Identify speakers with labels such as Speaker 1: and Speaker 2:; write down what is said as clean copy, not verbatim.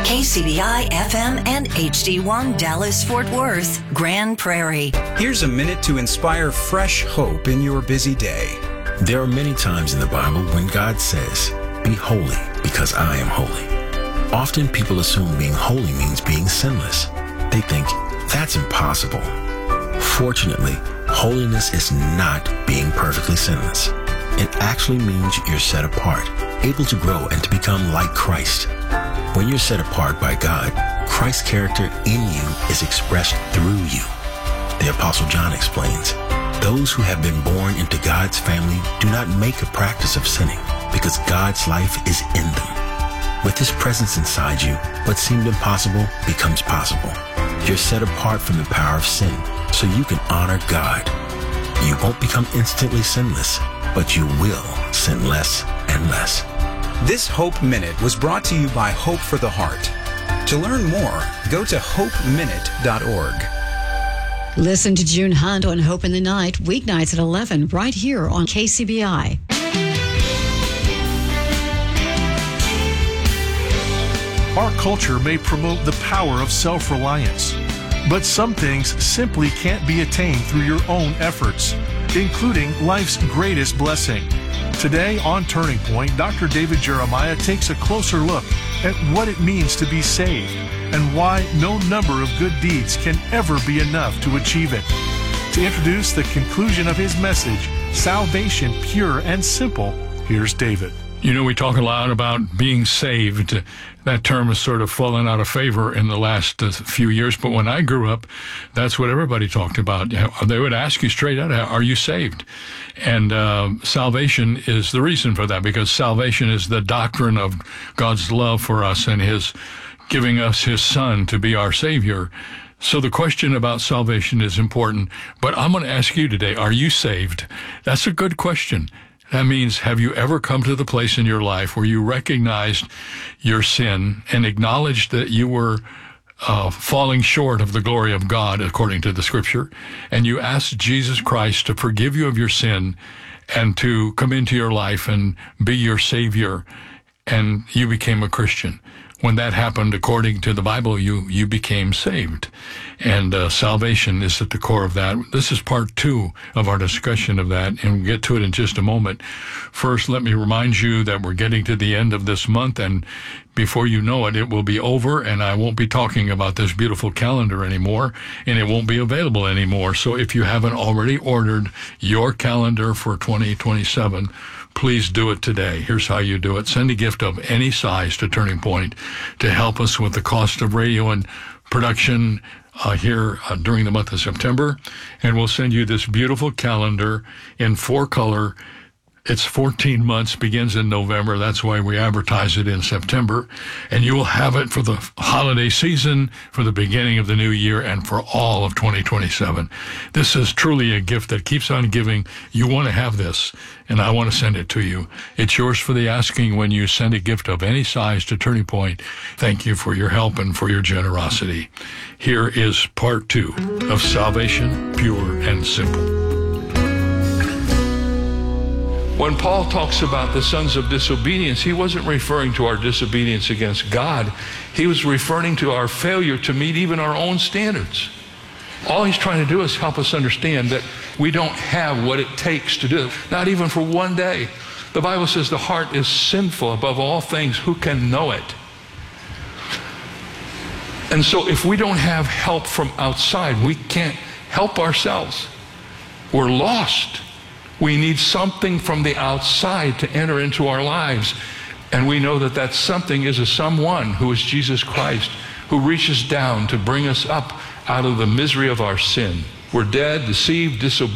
Speaker 1: KCBI FM and HD1 Dallas Fort Worth, Grand Prairie.
Speaker 2: Here's a minute to inspire fresh hope in your busy day.
Speaker 3: There are many times in the Bible when God says, "Be holy because I am holy." Often people assume being holy means being sinless. They think that's impossible. Fortunately, holiness is not being perfectly sinless. It actually means you're set apart, able to grow and to become like Christ. When you're set apart by God, Christ's character in you is expressed through you. The Apostle John explains, "Those who have been born into God's family do not make a practice of sinning because God's life is in them." With His presence inside you, what seemed impossible becomes possible. You're set apart from the power of sin, so you can honor God. You won't become instantly sinless, but you will sin less and less.
Speaker 2: This Hope Minute was brought to you by Hope for the Heart. To learn more, go to hopeminute.org.
Speaker 4: Listen to June Hunt on Hope in the Night, weeknights at 11, right here on KCBI.
Speaker 5: Our culture may promote the power of self-reliance, but some things simply can't be attained through your own efforts, including life's greatest blessing. Today on Turning Point, Dr. David Jeremiah takes a closer look at what it means to be saved and why no number of good deeds can ever be enough to achieve it. To introduce the conclusion of his message, Salvation Pure and Simple, here's David.
Speaker 6: You know, we talk a lot about being saved. That term has sort of fallen out of favor in the last few years, but when I grew up, that's what everybody talked about. They would ask you straight out, are you saved? And salvation is the reason for that, because salvation is the doctrine of God's love for us and His giving us His Son to be our Savior. So the question about salvation is important, but I'm going to ask you today, are you saved? That's a good question. That means, have you ever come to the place in your life where you recognized your sin and acknowledged that you were falling short of the glory of God, according to the Scripture, and you asked Jesus Christ to forgive you of your sin and to come into your life and be your Savior, and you became a Christian? When that happened, according to the Bible, you became saved. And salvation is at the core of that. This is part 2 of our discussion of that, and we'll get to it in just a moment. First, let me remind you that we're getting to the end of this month, and before you know it, it will be over, and I won't be talking about this beautiful calendar anymore, and it won't be available anymore. So if you haven't already ordered your calendar for 2027, please do it today. Here's how you do it. Send a gift of any size to Turning Point to help us with the cost of radio and production here during the month of September. And we'll send you this beautiful calendar in 4-color. It's 14 months, begins in November. That's why we advertise it in September. And you will have it for the holiday season, for the beginning of the new year, and for all of 2027. This is truly a gift that keeps on giving. You want to have this, and I want to send it to you. It's yours for the asking when you send a gift of any size to Turning Point. Thank you for your help and for your generosity. Here is part 2 of Salvation, Pure and Simple. When Paul talks about the sons of disobedience, he wasn't referring to our disobedience against God. He was referring to our failure to meet even our own standards. All he's trying to do is help us understand that we don't have what it takes to do it, not even for one day. The Bible says the heart is sinful above all things. Who can know it? And so if we don't have help from outside, we can't help ourselves. We're lost. We need something from the outside to enter into our lives. And we know that that something is a someone who is Jesus Christ, who reaches down to bring us up out of the misery of our sin. We're dead, deceived, disobedient.